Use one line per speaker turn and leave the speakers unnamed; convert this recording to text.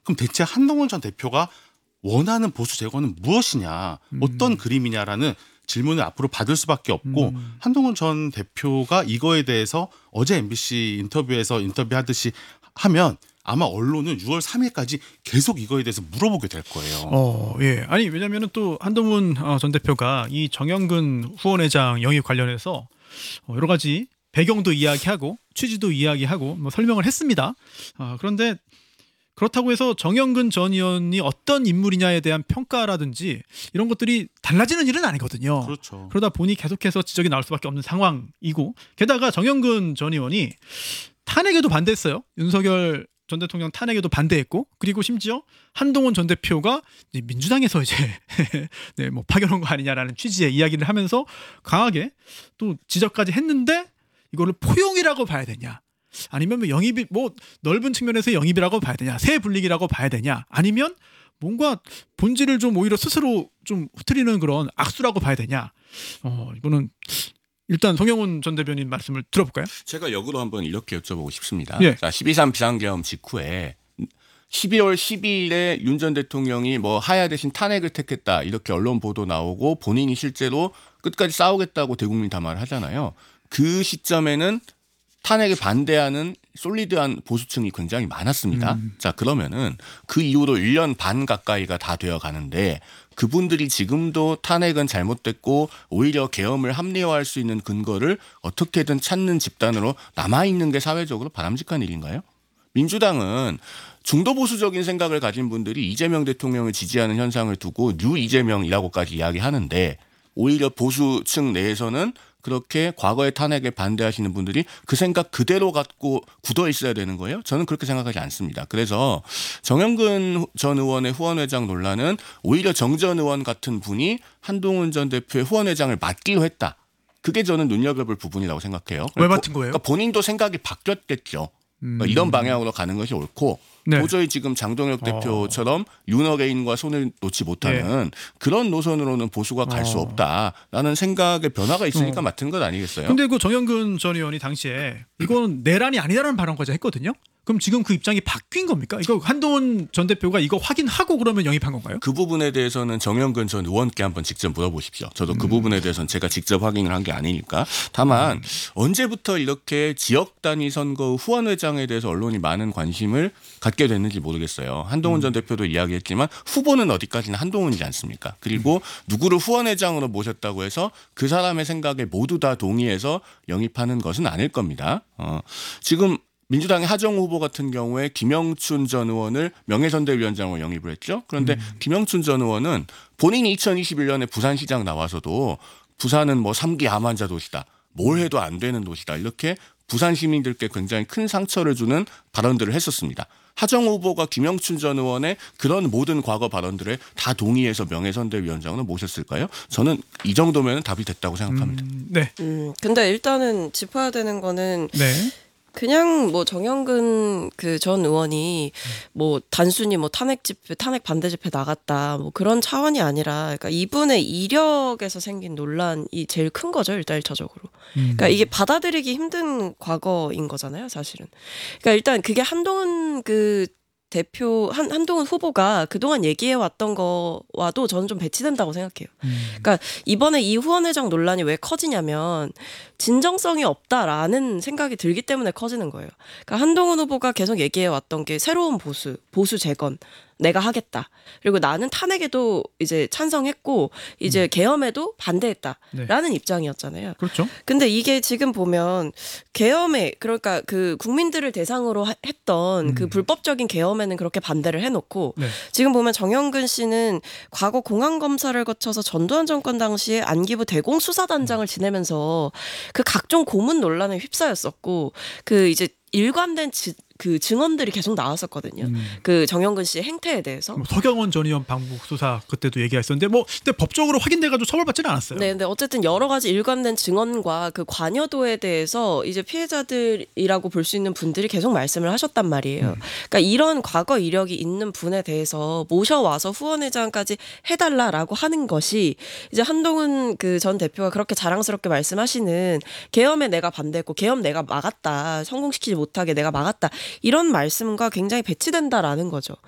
그럼 대체 한동훈 전 대표가 원하는 보수 재건은 무엇이냐, 어떤 그림이냐라는 질문을 앞으로 받을 수밖에 없고 한동훈 전 대표가 이거에 대해서 어제 MBC 인터뷰에서 인터뷰하듯이 하면 아마 언론은 6월 3일까지 계속 이거에 대해서 물어보게 될 거예요.
예. 아니 왜냐면은 또 한동훈 전 대표가 이 정영근 후원회장 영입 관련해서 여러 가지 배경도 이야기하고 취지도 이야기하고 뭐 설명을 했습니다. 그런데 그렇다고 해서 정영근 전 의원이 어떤 인물이냐에 대한 평가라든지 이런 것들이 달라지는 일은 아니거든요.
그렇죠.
그러다 보니 계속해서 지적이 나올 수밖에 없는 상황이고, 게다가 정영근 전 의원이 탄핵에도 반대했어요. 윤석열 전 대통령 탄핵에도 반대했고, 그리고 심지어 한동훈 전 대표가 이제 민주당에서 이제 네, 뭐 파견한 거 아니냐라는 취지의 이야기를 하면서 강하게 또 지적까지 했는데 이거를 포용이라고 봐야 되냐? 아니면 뭐 영입이 뭐 넓은 측면에서 영입이라고 봐야 되냐, 새 분리기라고 봐야 되냐, 아니면 뭔가 본질을 좀 오히려 스스로 좀 흐트리는 그런 악수라고 봐야 되냐. 이거는 일단 송영훈 전 대변인 말씀을 들어볼까요?
제가 역으로 한번 이렇게 여쭤보고 싶습니다.
예.
자, 12.3 비상계엄 직후에 12월 12일에 윤 전 대통령이 뭐 하야 대신 탄핵을 택했다 이렇게 언론 보도 나오고 본인이 실제로 끝까지 싸우겠다고 대국민 담화를 하잖아요. 그 시점에는 탄핵에 반대하는 솔리드한 보수층이 굉장히 많았습니다. 자, 그러면은 그 이후로 1년 반 가까이가 다 되어 가는데 그분들이 지금도 탄핵은 잘못됐고 오히려 계엄을 합리화할 수 있는 근거를 어떻게든 찾는 집단으로 남아있는 게 사회적으로 바람직한 일인가요? 민주당은 중도 보수적인 생각을 가진 분들이 이재명 대통령을 지지하는 현상을 두고 뉴 이재명이라고까지 이야기하는데 오히려 보수층 내에서는 그렇게 과거의 탄핵에 반대하시는 분들이 그 생각 그대로 갖고 굳어 있어야 되는 거예요? 저는 그렇게 생각하지 않습니다. 그래서 정영근 전 의원의 후원회장 논란은 오히려 정 전 의원 같은 분이 한동훈 전 대표의 후원회장을 맡기로 했다. 그게 저는 눈여겨볼 부분이라고 생각해요.
왜 맡은 거예요?
그러니까 본인도 생각이 바뀌었겠죠. 그러니까 이런 방향으로 가는 것이 옳고
네.
도저히 지금 장동혁 대표처럼 윤어게인과 손을 놓지 못하는 그런 노선으로는 보수가 갈 수 없다라는 생각의 변화가 있으니까 맡은 것 아니겠어요?
근데 그 정영근 전 의원이 당시에 이건 내란이 아니다라는 발언까지 했거든요. 그럼 지금 그 입장이 바뀐 겁니까? 이거 한동훈 전 대표가 이거 확인하고 그러면 영입한 건가요?
그 부분에 대해서는 정영근 전 의원께 한번 직접 물어보십시오. 저도 그 부분에 대해서는 제가 직접 확인을 한 게 아니니까. 다만 언제부터 이렇게 지역 단위 선거 후원회장에 대해서 언론이 많은 관심을 갖게 됐는지 모르겠어요. 한동훈 전 대표도 이야기했지만 후보는 어디까지나 한동훈이지 않습니까? 그리고 누구를 후원회장으로 모셨다고 해서 그 사람의 생각에 모두 다 동의해서 영입하는 것은 아닐 겁니다. 지금 민주당의 하정우 후보 같은 경우에 김영춘 전 의원을 명예선대위원장으로 영입을 했죠. 그런데 김영춘 전 의원은 본인이 2021년에 부산시장 나와서도 부산은 뭐 3기 암환자 도시다. 뭘 해도 안 되는 도시다. 이렇게 부산 시민들께 굉장히 큰 상처를 주는 발언들을 했었습니다. 하정우 후보가 김영춘 전 의원의 그런 모든 과거 발언들에 다 동의해서 명예선대위원장으로 모셨을까요? 저는 이 정도면 답이 됐다고 생각합니다.
네.
근데 일단은 짚어야 되는 거는
네.
그냥 뭐 정영근 그 전 의원이 뭐 단순히 뭐 탄핵 집회, 탄핵 반대 집회 나갔다 뭐 그런 차원이 아니라, 그러니까 이분의 이력에서 생긴 논란이 제일 큰 거죠, 일단 1차적으로. 그러니까 이게 받아들이기 힘든 과거인 거잖아요, 사실은. 그러니까 일단 그게 한동훈 그 대표 한동훈 후보가 그동안 얘기해왔던 거와도 저는 좀 배치된다고 생각해요. 그러니까 이번에 이 후원회장 논란이 왜 커지냐면 진정성이 없다라는 생각이 들기 때문에 커지는 거예요. 그러니까 한동훈 후보가 계속 얘기해왔던 게 새로운 보수 재건 내가 하겠다. 그리고 나는 탄핵에도 이제 찬성했고 이제 계엄에도 반대했다라는 입장이었잖아요.
그렇죠.
근데 이게 지금 보면 계엄에, 그러니까 그 국민들을 대상으로 했던 그 불법적인 계엄에는 그렇게 반대를 해놓고 지금 보면 정영근 씨는 과거 공안 검사를 거쳐서 전두환 정권 당시에 안기부 대공수사단장을 지내면서 그 각종 고문 논란에 휩싸였었고 그 이제 일관된 그 증언들이 계속 나왔었거든요. 그 정영근 씨의 행태에 대해서.
뭐 서경원 전 의원 방북 수사 그때도 얘기했었는데 뭐 근데 법적으로 확인돼가지고 처벌받지는 않았어요.
네, 근데 어쨌든 여러 가지 일관된 증언과 그 관여도에 대해서 이제 피해자들이라고 볼 수 있는 분들이 계속 말씀을 하셨단 말이에요. 그러니까 이런 과거 이력이 있는 분에 대해서 모셔와서 후원회장까지 해달라라고 하는 것이 이제 한동훈 그 전 대표가 그렇게 자랑스럽게 말씀하시는 계엄에 내가 반대했고 계엄 내가 막았다, 성공시키지 못하게 내가 막았다, 이런 말씀과 굉장히 배치된다라는 거죠.